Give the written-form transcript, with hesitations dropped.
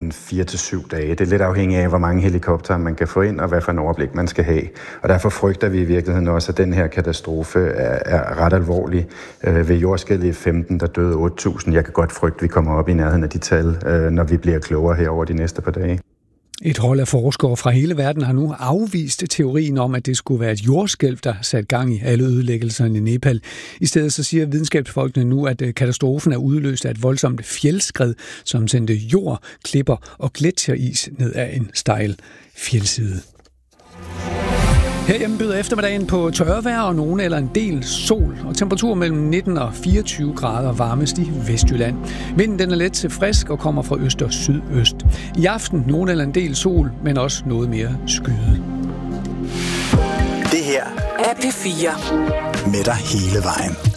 en 4-7 dage. Det er lidt afhængigt af, hvor mange helikoptere man kan få ind, og hvad for en overblik man skal have. Og derfor frygter vi i virkeligheden også, at den her katastrofe er ret alvorlig. Ved jordskælvet i 15, der døde 8.000. Jeg kan godt frygte, at vi kommer op i nærheden af de tal, når vi bliver klogere her over de næste par dage. Et hold af forskere fra hele verden har nu afvist teorien om, at det skulle være et jordskælv, der satte gang i alle ødelæggelserne i Nepal. I stedet så siger videnskabsfolkene nu, at katastrofen er udløst af et voldsomt fjeldskred, som sendte jord, klipper og gletsjeris ned ad en stejl fjeldside. Herhjemme byder eftermiddagen på tørvejr og nogen eller en del sol, og temperatur mellem 19 og 24 grader varmest i Vestjylland. Vinden den er let til frisk og kommer fra øst og sydøst. I aften nogen eller en del sol, men også noget mere skyde. Det her er P4. Med dig hele vejen.